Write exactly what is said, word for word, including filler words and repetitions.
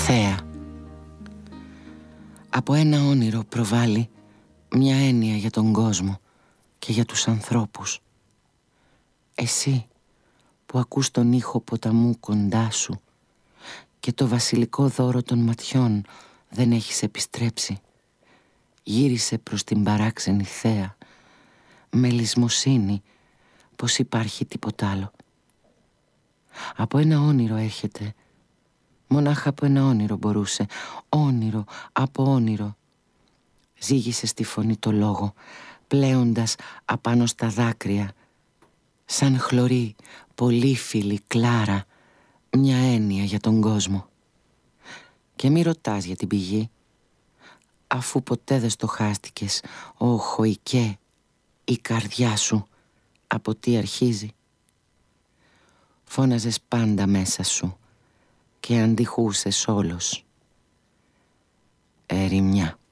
Θέα. Από ένα όνειρο προβάλλει μια έννοια για τον κόσμο και για τους ανθρώπους. Εσύ που ακούς τον ήχο ποταμού κοντά σου και το βασιλικό δώρο των ματιών δεν έχεις επιστρέψει, γύρισε προς την παράξενη θέα με λησμοσύνη πως υπάρχει τίποτα άλλο. Από ένα όνειρο έρχεται. Μονάχα από ένα όνειρο μπορούσε. Όνειρο από όνειρο. Ζήγησε στη φωνή το λόγο, πλέοντας απάνω στα δάκρυα, σαν χλωρή πολύφιλη κλάρα, μια έννοια για τον κόσμο. Και μη ρωτάς για την πηγή, αφού ποτέ δεν στοχάστηκες, ο χοϊκέ, η καρδιά σου από τι αρχίζει. Φώναζες πάντα μέσα σου και αντιχούσες όλος. Ερημιά.